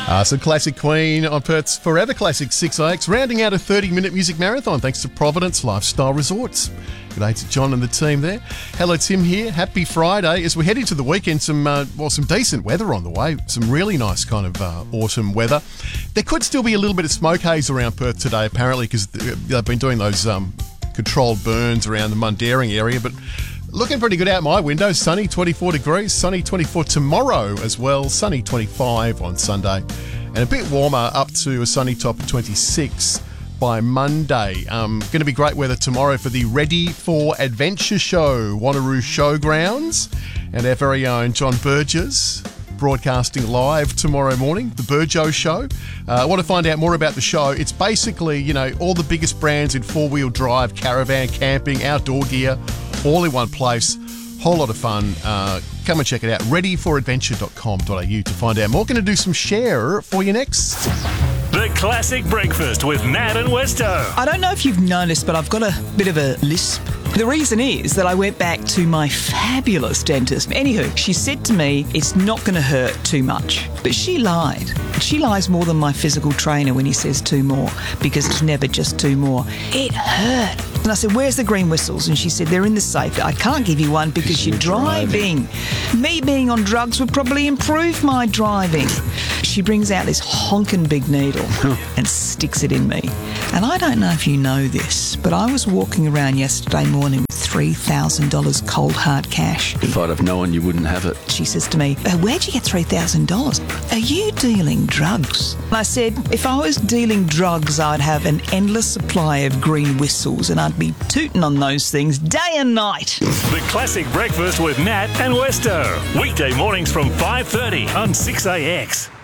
Some classic Queen on Perth's Forever Classic 6AX, rounding out a 30-minute music marathon thanks to Providence Lifestyle Resorts. Good day to John and the team there. Hello, Tim here. Happy Friday. As we head into the weekend, some decent weather on the way. Some really nice kind of autumn weather. There could still be a little bit of smoke haze around Perth today, apparently, because they've been doing those controlled burns around the Mundaring area, but looking pretty good out my window. Sunny, 24 degrees. Sunny, 24 tomorrow as well. Sunny, 25 on Sunday. And a bit warmer, up to a sunny top of 26 by Monday. Going to be great weather tomorrow for the Ready for Adventure show, Wanneroo Showgrounds. And our very own John Burgess broadcasting live tomorrow morning, the Burjo Show. Want to find out more about the show? It's basically, all the biggest brands in four-wheel drive, caravan, camping, outdoor gear, all in one place. Whole lot of fun. Come and check it out. readyforadventure.com.au to find out more. Going to do some share for you next. The Classic Breakfast with Nat and Westo. I don't know if you've noticed, but I've got a bit of a lisp. The reason is that I went back to my fabulous dentist. Anywho, she said to me, it's not going to hurt too much. But she lied. She lies more than my physical trainer when he says two more, because it's never just two more. It hurt. And I said, where's the green whistles? And she said, they're in the safe. I can't give you one because you're driving. Me being on drugs would probably improve my driving. She brings out this honking big needle and sticks it in me. And I don't know if you know this, but I was walking around yesterday morning with $3,000 cold hard cash. If I'd have known you wouldn't have it. She says to me, where'd you get $3,000? Are you dealing drugs? And I said, if I was dealing drugs, I'd have an endless supply of green whistles and I'd be tooting on those things day and night. The Classic Breakfast with Nat and Westo. Weekday mornings from 5:30 on 6AX.